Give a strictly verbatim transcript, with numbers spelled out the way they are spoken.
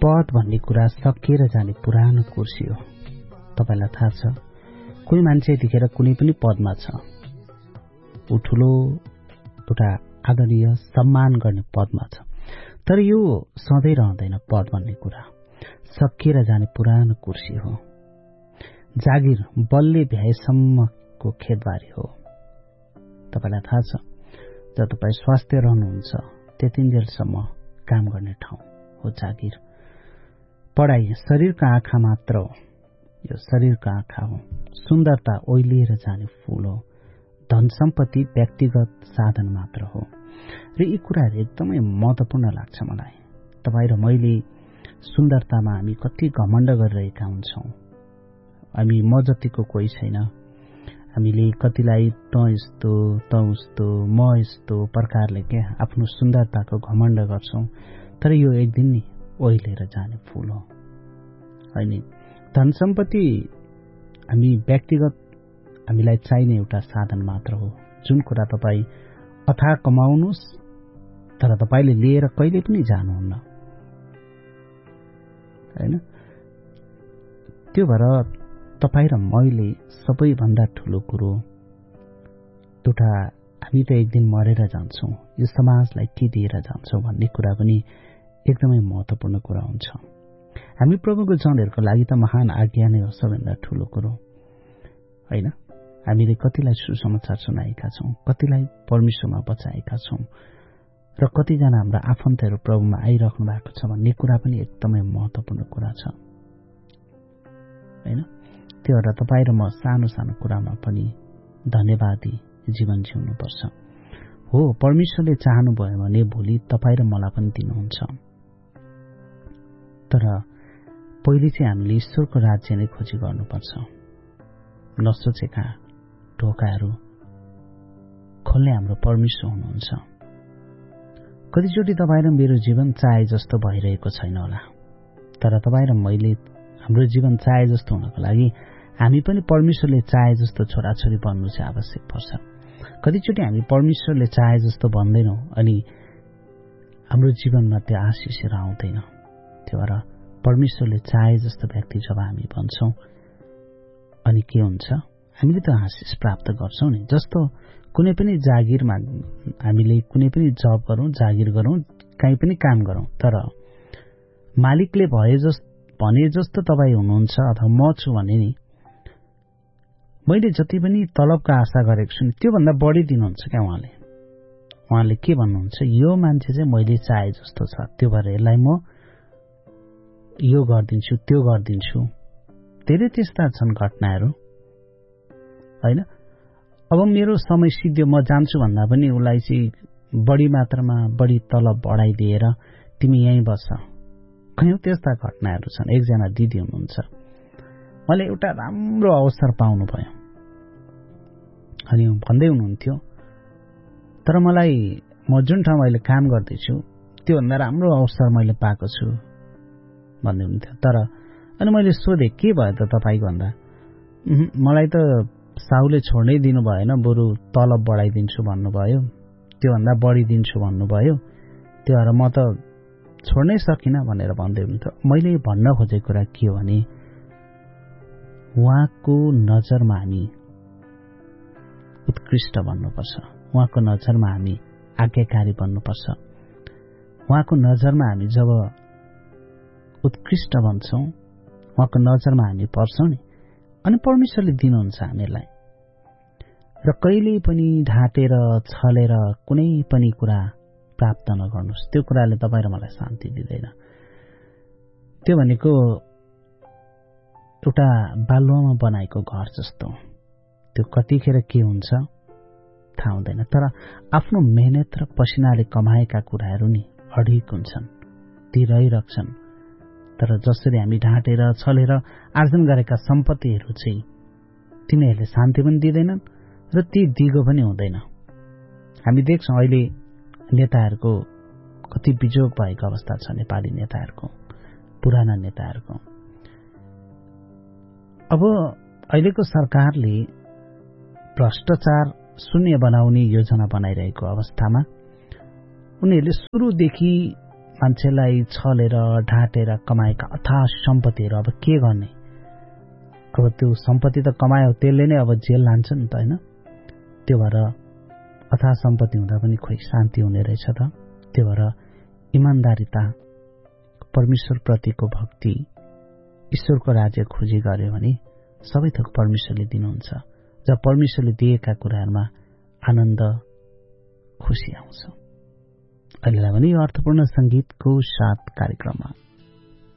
पद भन्ने कुरा सकिएर जाने पुरानो कुर्सी हो। तपाईलाई थाहा छ, कोही मान्छे यतिखेर कुनै पनि पदमा छ, ऊ ठुलो एउटा आदरणीय सम्मान गर्ने पदमा छ, तर यो सधैँ रहँदैन। पद भन्ने कुरा सकिएर जाने पुरानो कुर्सी हो। जागिर बलले भ्याएसम्मको खेतबारी हो। तपाईलाई थाहा छ, जब तपाईँ स्वास्थ्य रहनुहुन्छ त्यतिन्जेलसम्म काम गर्ने ठाउँ हो जागिर। पढाइ शरीरका आँखा मात्र हो, यो शरीरका आँखा हो। सुन्दरता ओइलिएर जाने फूल हो। धन सम्पत्ति व्यक्तिगत साधन मात्र हो। र यी कुराहरू एकदमै महत्त्वपूर्ण लाग्छ मलाई। तपाईँ र मैले सुन्दरतामा हामी कति घमण्ड गरिरहेका हुन्छौँ। हामी म जतिको कोही छैन। हामीले कतिलाई त यस्तो त उस्तो म यस्तो प्रकारले के आफ्नो सुन्दरताको घमण्ड गर्छौँ, तर यो एक दिन नि ओइलेर जाने फूल हो। होइन, धन सम्पत्ति हामी व्यक्तिगत हामीलाई चाहिने एउटा साधन मात्र हो। जुन कुरा तपाईँ अथाह कमाउनुहोस्, तर तपाईँले लिएर कहिले पनि जानुहुन्न। होइन, त्यो भएर तपाईँ र मैले सबैभन्दा ठुलो कुरो एउटा, हामी त एक दिन मरेर जान्छौँ, यो समाजलाई के दिएर जान्छौँ भन्ने कुरा पनि एकदमै महत्त्वपूर्ण कुरा हुन्छ। हामी प्रभुको जनहरूको लागि त महान आज्ञा नै हो सबैभन्दा ठुलो कुरो। होइन, हामीले कतिलाई सुसमाचार सुनाएका छौँ, कतिलाई परमेश्वरमा बचाएका छौँ, र कतिजना हाम्रा आफन्तहरू प्रभुमा आइराख्नु भएको छ भन्ने कुरा पनि एकदमै महत्त्वपूर्ण कुरा छ। होइन, त्यो भएर तपाईँ र म सानो सानो कुरामा पनि धन्यवादी जीवन जिउनुपर्छ। हो, परमेश्वरले चाहनुभयो भने भोलि तपाईँ र मलाई पनि दिनुहुन्छ, तर पहिले चाहिँ हामीले ईश्वरको राज्य नै खोजी गर्नुपर्छ। नसोचेका ढोकाहरू खोल्ने हाम्रो परमेश्वर हुनुहुन्छ। कतिचोटि तपाईँ र मेरो जीवन चाहे जस्तो भइरहेको छैन होला, तर तपाईँ र मैले हाम्रो जीवन चाहे जस्तो हुनको लागि हामी पनि परमेश्वरले चाहे जस्तो छोराछोरी बन्नु चाहिँ आवश्यक पर्छ। कतिचोटि हामी परमेश्वरले चाहे जस्तो बन्दैनौँ अनि हाम्रो जीवनमा त्यो आशिषहरू आउँदैन। त्यो भएर परमेश्वरले चाहे जस्तो व्यक्ति जब हामी बन्छौँ अनि के हुन्छ, हामीले त आशिष प्राप्त गर्छौँ नि। जस्तो कुनै पनि जागिरमा हामीले कुनै पनि जब गरौँ, जागिर गरौँ, कहीँ पनि काम गरौँ, तर मालिकले भए जस्तो भने जस्तो तपाईँ हुनुहुन्छ अथवा म छु भने नि मैले जति पनि तलबको आशा गरेको छु नि त्योभन्दा बढी दिनुहुन्छ क्या उहाँले। उहाँले के भन्नुहुन्छ, यो मान्छे चाहिँ मैले चाहे जस्तो छ, त्यो भएर यसलाई म यो गरिदिन्छु त्यो गरिदिन्छु। धेरै त्यस्ता छन् घटनाहरू। होइन, अब मेरो समय सिद्धियो म जान्छु भन्दा पनि उसलाई चाहिँ बढी मात्रामा बढी तलब बढाइदिएर तिमी यहीँ बस, कयौँ त्यस्ता घटनाहरू छन्। एकजना दिदी हुनुहुन्छ, मैले एउटा राम्रो अवसर पाउनु भयो अनि भन्दै हुनुहुन्थ्यो, तर मलाई म जुन ठाउँमा अहिले काम गर्दैछु त्योभन्दा राम्रो अवसर मैले पाएको छु भन्दै हुनुहुन्थ्यो। तर अनि मैले सोधेँ, के भयो त तपाईँको भन्दा, मलाई त साहुले छोड्नै दिनु भएन, बरु तलब बढाइदिन्छु भन्नुभयो, त्योभन्दा बढी दिन्छु भन्नुभयो, त्यो भएर म त छोड्नै सकिनँ भनेर भन्दै हुनुहुन्थ्यो। मैले भन्न खोजेको कुरा के हो भने, उहाँको नजरमा हामी उत्कृष्ट बन्नुपर्छ, उहाँको नजरमा हामी आज्ञाकारी बन्नुपर्छ। उहाँको नजरमा हामी जब उत्कृष्ट बन्छौँ, उहाँको नजरमा हामी पर्छौँ नि, अनि परमेश्वरले दिनुहुन्छ हामीलाई। र कहिल्यै पनि ढाँटेर छलेर कुनै पनि कुरा प्राप्त नगर्नुहोस्, त्यो कुराले तपाईँ र मलाई शान्ति दिँदैन। त्यो भनेको एउटा बालुवामा बनाएको घर जस्तो, त्यो कतिखेर के हुन्छ थाहा हुँदैन, तर आफ्नो मेहनत र पसिनाले कमाएका कुराहरू नि अडिग हुन्छन्, ती रहिरहन्छन्। तर जसरी हामी ढाँटेर छलेर आर्जन गरेका सम्पत्तिहरू चाहिँ तिनीहरूले शान्ति पनि दिँदैनन् र ती दिगो पनि हुँदैन। हामी देख्छौँ अहिले नेताहरूको कति बिजोग भएको अवस्था छ, नेपाली नेताहरूको, पुराना नेताहरूको। अब अहिलेको सरकारले भ्रष्टाचार शून्य बनाउने योजना बनाइरहेको अवस्थामा उनीहरूले सुरुदेखि मान्छेलाई छलेर ढाँटेर कमाएका अथाह सम्पत्तिहरू अब के गर्ने? अब त्यो सम्पत्ति त कमायो, त्यसले नै अब जेल लान्छ नि त, होइन? त्यो भएर अथाह सम्पत्ति हुँदा पनि खोइ शान्ति हुने रहेछ त। त्यो भएर इमान्दारिता, परमेश्वरप्रतिको भक्ति, ईश्वरको राज्य खोजी गर्यो भने सबै थोक परमेश्वरले दिनुहुन्छ। जब परमेश्वरले दिएका कुराहरूमा आनन्द, खुसी आउँछ। अहिलेलाई भने यो अर्थपूर्ण संगीतको साथ कार्यक्रममा